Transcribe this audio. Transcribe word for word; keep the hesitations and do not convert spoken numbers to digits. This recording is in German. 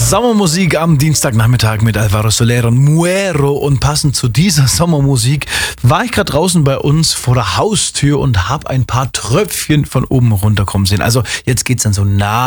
Sommermusik am Dienstagnachmittag mit Alvaro Soler und Muero. Und passend zu dieser Sommermusik war ich gerade draußen bei uns vor der Haustür und habe ein paar Tröpfchen von oben runterkommen sehen. Also jetzt geht's dann so nah